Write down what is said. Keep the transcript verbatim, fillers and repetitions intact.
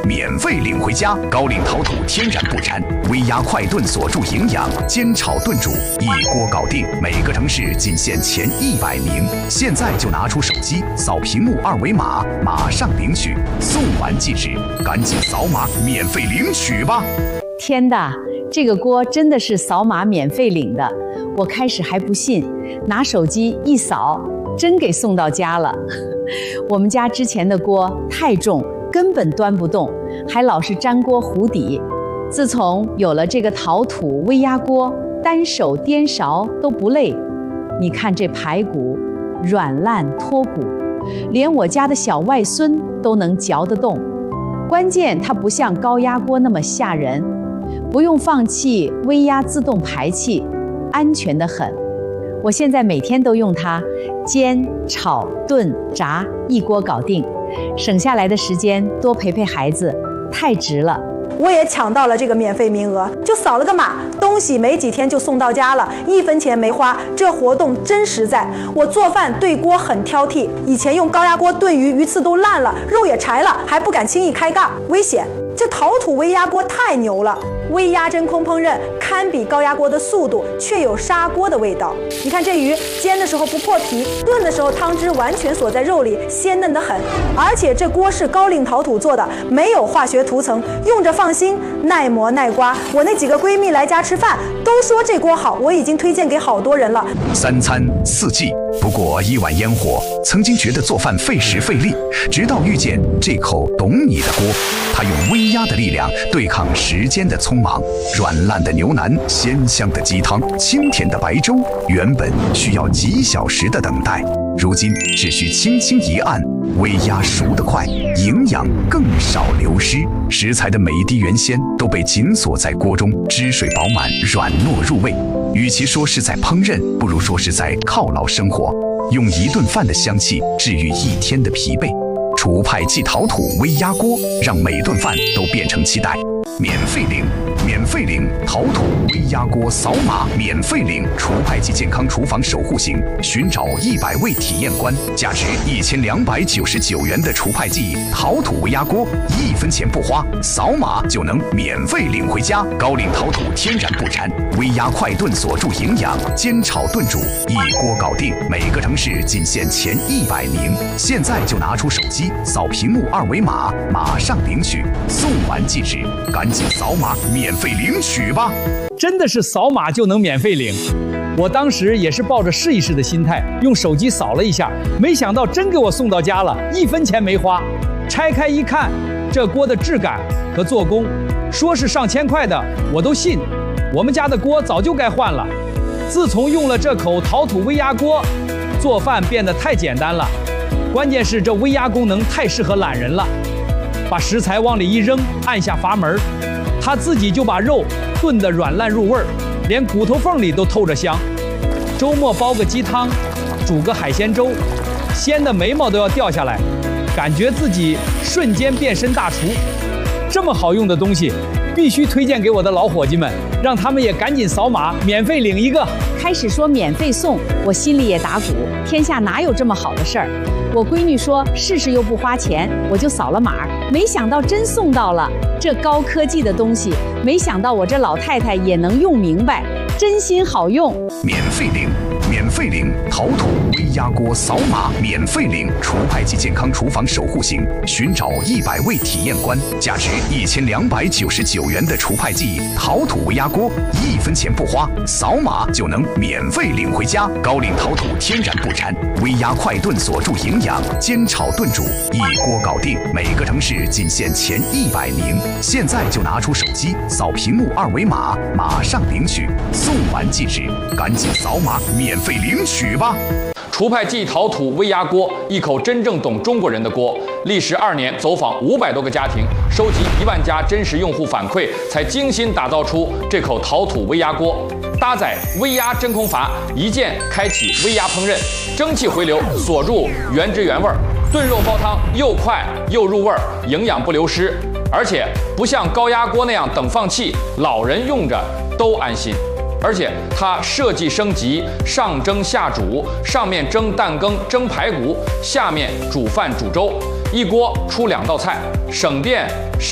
免费领回家。高岭陶土天然不粘，微压快炖锁住营养，煎炒炖煮一锅搞定。每个城市仅限前一百名，现在就拿出手机扫屏幕二维码，马上领取，送完即止，赶紧扫码免费领取吧！ 天的，这个锅真的是扫码免费领的，我开始还不信，拿手机一扫，真给送到家了。我们家之前的锅太重，根本端不动，还老是粘锅糊底。自从有了这个陶土微压锅，单手颠勺都不累。你看这排骨，软烂脱骨，连我家的小外孙都能嚼得动。关键它不像高压锅那么吓人，不用放气，微压自动排气，安全得很。我现在每天都用它煎、炒、炖、炸，一锅搞定，省下来的时间多陪陪孩子，太值了。 我也抢到了这个免费名额，就扫了个码，东西没几天就送到家了，一分钱没花，这活动真实在。我做饭对锅很挑剔，以前用高压锅炖鱼，鱼刺都烂了，肉也柴了，还不敢轻易开盖，危险。这陶土微压锅太牛了，微压真空烹饪堪比高压锅的速度，却有砂锅的味道。你看这鱼煎的时候不破皮，炖的时候汤汁完全锁在肉里，鲜嫩得很。而且这锅是高岭陶土做的，没有化学涂层，用着放心，耐磨耐刮。我那几个闺蜜来家吃饭都说这锅好，我已经推荐给好多人了。 三餐四季不过一碗烟火，曾经觉得做饭费时费力，直到遇见这口懂你的锅，它用微压的力量对抗时间的匆忙，软烂的牛腩，鲜香的鸡汤，清甜的白粥，原本需要几小时的等待，如今只需轻轻一按，微压熟得快，营养更少流失，食材的每一滴原鲜都被紧锁在锅中，汁水饱满，软糯入味。与其说是在烹饪，不如说是在犒劳生活，用一顿饭的香气治愈一天的疲惫。楚派记陶土微压锅，让每顿饭都变成期待。免费领，免费领陶土微压锅，扫码免费领楚派记健康厨房守护型，寻找一百位体验官，价值一千两百九十九元的楚派记陶土微压锅，一分钱不花，扫码就能免费领回家。高岭陶土天然不粘，微压快炖锁住营养，煎炒炖煮一锅搞定。每个城市仅限前一百名，现在就拿出手机扫屏幕二维码，马上领取，送完即止，赶紧扫码免费领取吧！ 真的是扫码就能免费领。我当时也是抱着试一试的心态，用手机扫了一下，没想到真给我送到家了，一分钱没花。拆开一看，这锅的质感和做工，说是上千块的，我都信。我们家的锅早就该换了。自从用了这口陶土微压锅，做饭变得太简单了。关键是这微压功能太适合懒人了，把食材往里一扔，按下阀门，它自己就把肉炖得软烂入味儿，连骨头缝里都透着香。周末煲个鸡汤，煮个海鲜粥，鲜的眉毛都要掉下来，感觉自己瞬间变身大厨。这么好用的东西，必须推荐给我的老伙计们，让他们也赶紧扫码免费领一个。 开始说免费送，我心里也打鼓，天下哪有这么好的事儿？我闺女说试试又不花钱，我就扫了码，没想到真送到了。这高科技的东西，没想到我这老太太也能用明白，真心好用。 免费领，免费领陶土微压锅，扫码免费领楚派记健康厨房守护型，寻找一百位体验官，价值一千两百九十九元的楚派记陶土微压锅，一分钱不花，扫码就能免费领回家。高岭陶土天然不粘，微压快炖锁住营养，煎炒炖煮一锅搞定。每个城市仅限前一百名，现在就拿出手机扫屏幕二维码，马上领取，送完即止，赶紧扫码免费领取吧！ 楚派记陶土微压锅，一口真正懂中国人的锅。历时二年，走访五百多个家庭，收集一万家真实用户反馈，才精心打造出这口陶土微压锅。搭载微压真空阀，一键开启微压烹饪，蒸汽回流锁住原汁原味，炖肉煲汤又快又入味，营养不流失。而且不像高压锅那样等放气，老人用着都安心。而且它设计升级，上蒸下煮，上面蒸蛋羹、蒸排骨，下面煮饭煮粥，一锅出两道菜，省电。